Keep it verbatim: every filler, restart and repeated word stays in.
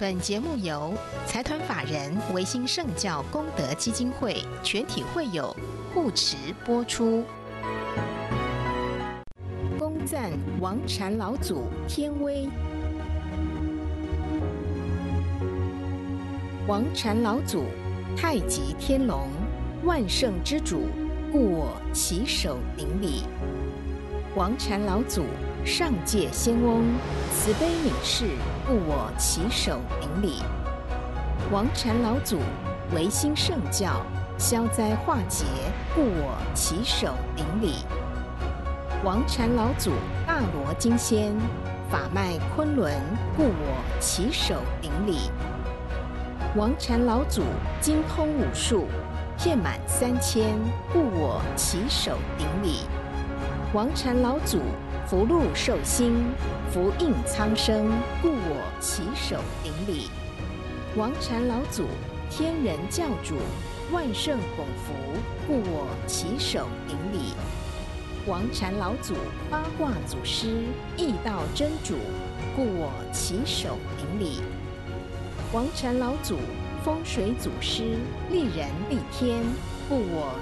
本节目由财团法人维新圣教功德基金会全体会友护持播出。恭赞王禅老祖天威。王禅老祖太极天龙，万圣之主，故我起手顶礼。王禅老祖上界仙翁，慈悲悯视，故我起手顶礼。王禅老祖维新圣教，消灾化劫，故我起手顶礼。王禅老祖大罗金仙，法脉昆仑，故我起手顶礼。王禅老祖精通武术，遍满三千，故我起手顶礼。王禅老祖福禄寿星，福应苍生，故我起手顶礼。王禅老祖天人教主，万圣拱福，故我起手顶礼。王禅老祖八卦祖师，易道真主，故我起手顶礼。王禅老祖风水祖师，利人利天，故我